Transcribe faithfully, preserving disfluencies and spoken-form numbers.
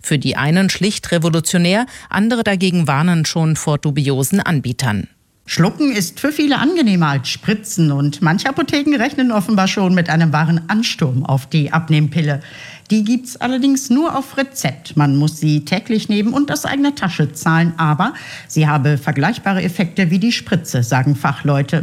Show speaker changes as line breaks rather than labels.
Für die einen schlicht revolutionär, andere dagegen warnen schon vor dubiosen Anbietern.
Schlucken ist für viele angenehmer als Spritzen und manche Apotheken rechnen offenbar schon mit einem wahren Ansturm auf die Abnehmpille. Die gibt's allerdings nur auf Rezept. Man muss sie täglich nehmen und aus eigener Tasche zahlen, aber sie habe vergleichbare Effekte wie die Spritze, sagen Fachleute.